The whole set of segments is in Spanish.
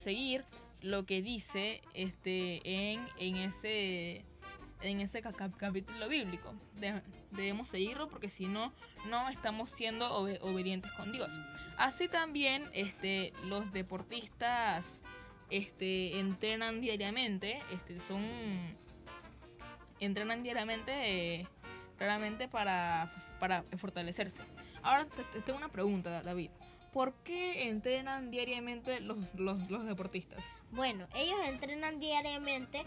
seguir lo que dice en ese capítulo bíblico. Debemos seguirlo porque si no, no estamos siendo obedientes con Dios. Así también los deportistas entrenan diariamente, entrenan diariamente claramente para fortalecerse. Ahora te tengo una pregunta, David. ¿Por qué entrenan diariamente los deportistas? Bueno, ellos entrenan diariamente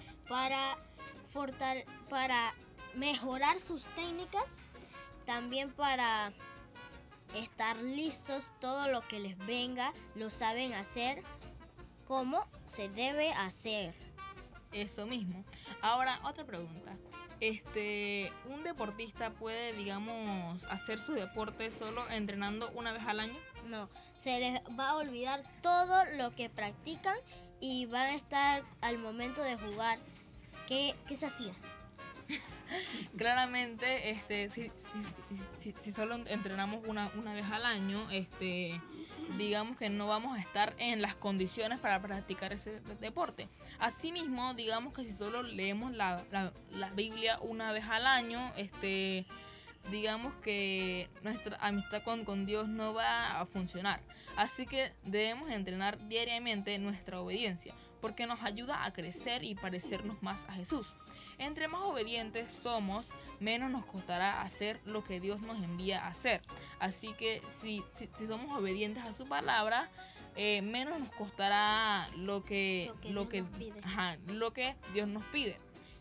para mejorar sus técnicas, también para estar listos, todo lo que les venga, lo saben hacer como se debe hacer. Eso mismo. Ahora, otra pregunta. ¿Un deportista puede, digamos, hacer su deporte solo entrenando una vez al año? No, se les va a olvidar todo lo que practican y van a estar al momento de jugar. ¿Qué se hacía? Claramente, si solo entrenamos una vez al año, digamos que no vamos a estar en las condiciones para practicar ese deporte. Asimismo, digamos que si solo leemos la Biblia una vez al año, digamos que nuestra amistad con Dios no va a funcionar. Así que debemos entrenar diariamente nuestra obediencia, porque nos ayuda a crecer y parecernos más a Jesús. Entre más obedientes somos, menos nos costará hacer lo que Dios nos envía a hacer. Así que si somos obedientes a su palabra, menos nos costará lo que Dios nos pide.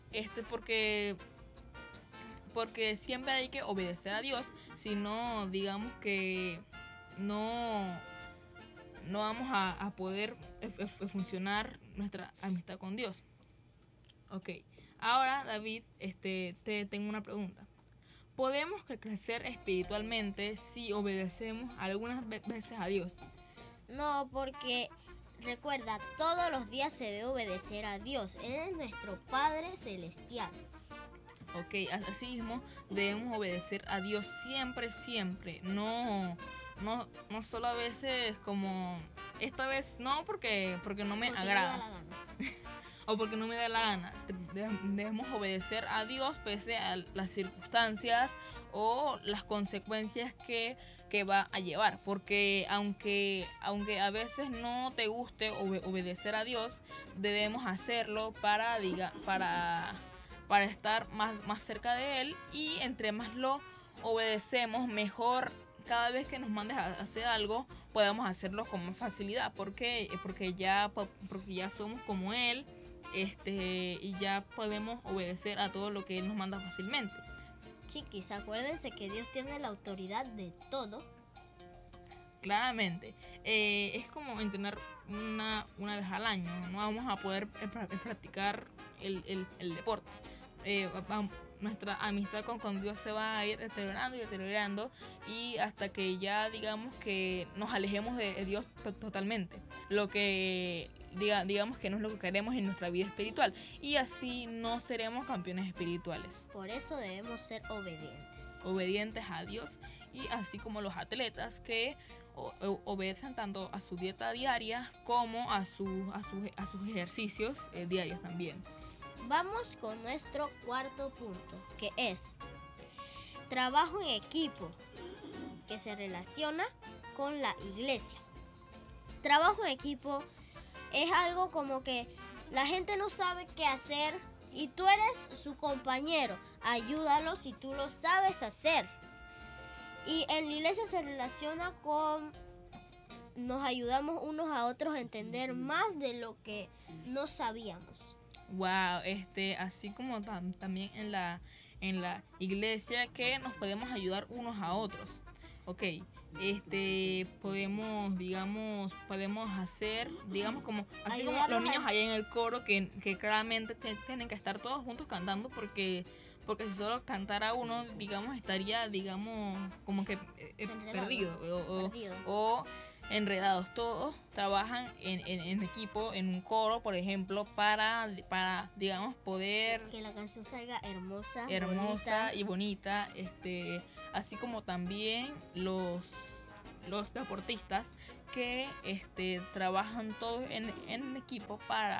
Porque siempre hay que obedecer a Dios, si no, digamos que no vamos a poder funcionar nuestra amistad con Dios. Ok, ahora David, te tengo una pregunta. ¿Podemos crecer espiritualmente si obedecemos algunas veces a Dios? No, porque recuerda, todos los días se debe obedecer a Dios. Él es nuestro Padre Celestial. Ok, así mismo debemos obedecer a Dios siempre, siempre. No solo a veces como esta vez no porque no me agrada. O porque no me da la gana. Debemos obedecer a Dios pese a las circunstancias o las consecuencias que va a llevar. Porque aunque a veces no te guste obedecer a Dios, debemos hacerlo para estar más cerca de Él. Y entre más lo obedecemos, mejor cada vez que nos mandes a hacer algo, podamos hacerlo con más facilidad. Porque ya somos como Él. Y ya podemos obedecer a todo lo que Él nos manda fácilmente. Chiquis, acuérdense que Dios tiene la autoridad de todo. Claramente, es como entrenar una vez al año. No vamos a poder practicar el deporte. Nuestra amistad con Dios se va a ir deteriorando y hasta que ya digamos que nos alejemos de Dios totalmente, lo que digamos que no es lo que queremos en nuestra vida espiritual, y así no seremos campeones espirituales. Por eso debemos ser Obedientes a Dios, y así como los atletas que obedecen tanto a su dieta diaria como a sus ejercicios diarios también. Vamos con nuestro cuarto punto, que es trabajo en equipo, que se relaciona con la iglesia. Trabajo en equipo es algo como que la gente no sabe qué hacer y tú eres su compañero. Ayúdalo si tú lo sabes hacer. Y en la iglesia se relaciona con nos ayudamos unos a otros a entender más de lo que no sabíamos. Wow, así como también en la iglesia, que nos podemos ayudar unos a otros. Ok, podemos hacer, digamos, como así como los niños allá en el coro que claramente tienen que estar todos juntos cantando, porque si solo cantara uno, digamos, estaría, digamos, como que perdido o enredados. Todos trabajan en equipo, en un coro, por ejemplo, para digamos, poder que la canción salga hermosa y bonita, así como también los deportistas que trabajan todos en equipo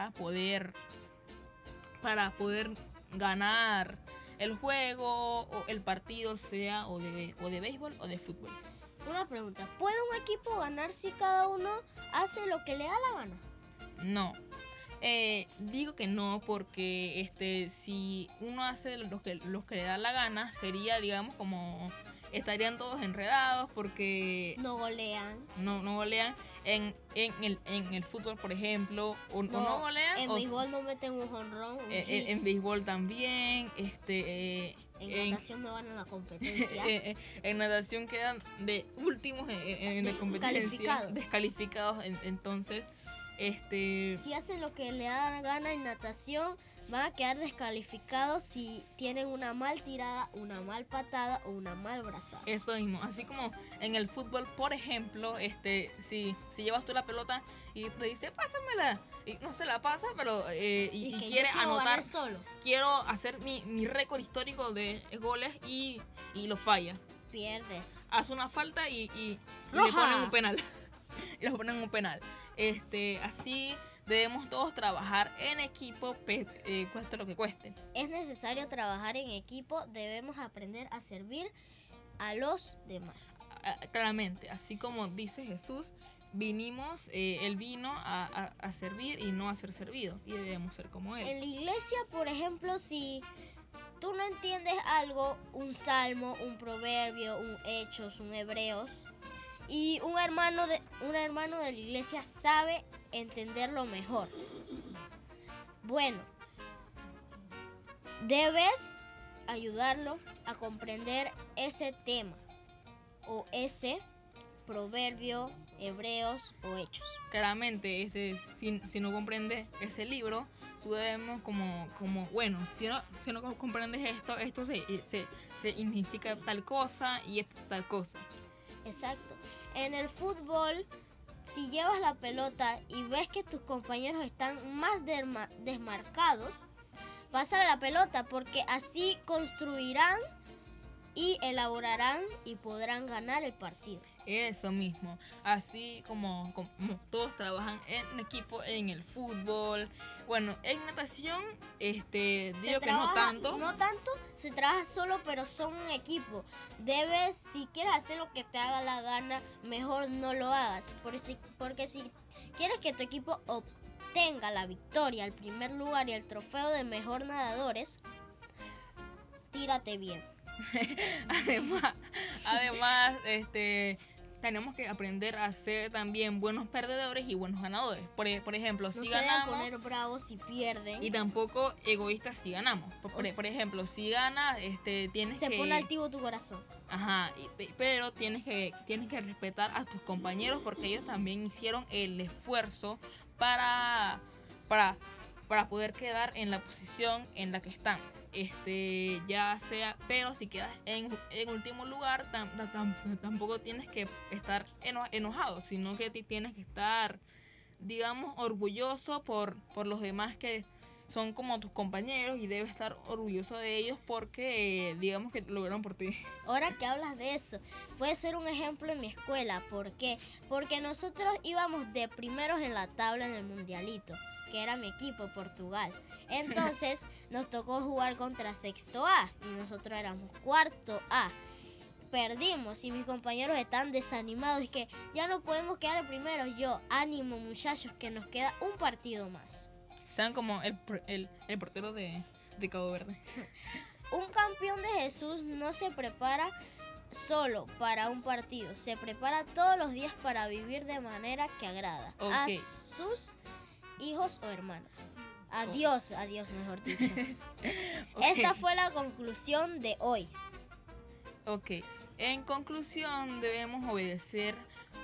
para poder ganar el juego o el partido, sea o de béisbol o de fútbol. Una pregunta, ¿puede un equipo ganar si cada uno hace lo que le da la gana? No. Digo que no, porque si uno hace lo que le da la gana, sería, digamos, como estarían todos enredados porque no golean. No golean en el fútbol, por ejemplo, o no golean. En béisbol no meten un jonrón. En béisbol también, en natación no van a la competencia. En natación quedan de últimos en la competencia, descalificados. Entonces, si hacen lo que le da la gana en natación, van a quedar descalificados si tienen una mal tirada, una mal patada o una mal brazada. Eso mismo, así como en el fútbol, por ejemplo, si llevas tú la pelota y te dice, pásamela, y no se la pasa, pero y quiere anotar, quiero hacer mi récord histórico de goles y lo falla. Pierdes. Hace una falta y le ponen un penal. Y les ponen un penal. Así debemos todos trabajar en equipo, cueste lo que cueste. Es necesario trabajar en equipo, debemos aprender a servir a los demás. Claramente, así como dice Jesús, Él vino a servir y no a ser servido, y debemos ser como Él. En la iglesia, por ejemplo, si tú no entiendes algo, un salmo, un proverbio, un Hechos, un Hebreos, y un hermano de la iglesia sabe entenderlo mejor, bueno, debes ayudarlo a comprender ese tema o ese proverbio, Hebreos o Hechos. Claramente, si no comprendes ese libro, tú debemos como bueno, si no comprendes esto se significa tal cosa y esto tal cosa. Exacto. En el fútbol, si llevas la pelota y ves que tus compañeros están más desmarcados, pásale la pelota, porque así construirán y elaborarán y podrán ganar el partido. Eso mismo, así como todos trabajan en equipo en el fútbol. Bueno, en natación, digo que no tanto. No tanto, se trabaja solo, pero son un equipo. Si quieres hacer lo que te haga la gana, mejor no lo hagas. Porque si quieres que tu equipo obtenga la victoria, el primer lugar y el trofeo de mejor nadadores, tírate bien. Además, tenemos que aprender a ser también buenos perdedores y buenos ganadores. Por ejemplo, si ganamos, no se deben poner bravos si pierden. Y tampoco egoístas si ganamos. Por ejemplo, si ganas, tienes que... Se pone altivo tu corazón. Ajá, pero tienes que respetar a tus compañeros, porque ellos también hicieron el esfuerzo para poder quedar en la posición en la que están. Ya sea, pero si quedas en último lugar, tampoco tienes que estar enojado, sino que tienes que estar, digamos, orgulloso por los demás que son como tus compañeros, y debes estar orgulloso de ellos porque digamos que lo lograron por ti. Ahora que hablas de eso, puede ser un ejemplo en mi escuela. ¿Por qué? Porque nosotros íbamos de primeros en la tabla en el mundialito, que era mi equipo, Portugal. Entonces nos tocó jugar contra sexto A y nosotros éramos cuarto A. Perdimos y mis compañeros están desanimados, es que ya no podemos quedar en primero. Yo, ánimo muchachos, que nos queda un partido más. Sean como el portero de Cabo Verde. Un campeón de Jesús no se prepara solo para un partido, se prepara todos los días para vivir de manera que agrada a sus hijos o hermanos. Adiós, mejor dicho. Esta fue la conclusión de hoy. Ok, en conclusión, debemos obedecer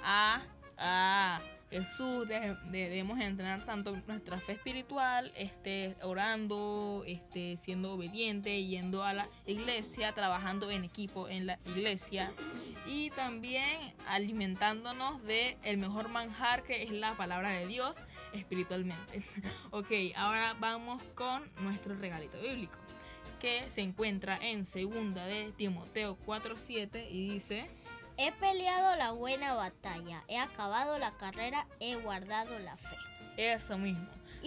a Jesús, debemos entrenar tanto nuestra fe espiritual, orando, siendo obediente, yendo a la iglesia, trabajando en equipo en la iglesia, y también alimentándonos de el mejor manjar, que es la palabra de Dios, espiritualmente. Ok, ahora vamos con nuestro regalito bíblico, que se encuentra en 2 de Timoteo 4:7 y dice: He peleado la buena batalla, he acabado la carrera, he guardado la fe. Eso mismo.